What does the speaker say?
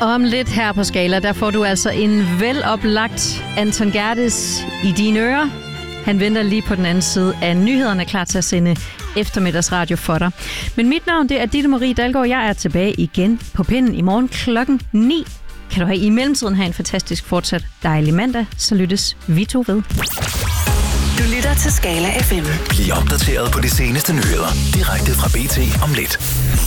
Om lidt her på Skala, der får du altså en veloplagt Anton Gerdes i dine ører. Han venter lige på den anden side af nyhederne, klar til at sende eftermiddagsradio for dig. Men mit navn, det er Ditte Marie Dalgaard. Jeg er tilbage igen på pinden i morgen klokken 9. Kan du have i mellemtiden have en fantastisk fortsat dejlig mandag, så lyttes vi to ved. Du lytter til Skala FM. Bliv opdateret på de seneste nyheder direkte fra BT om lidt.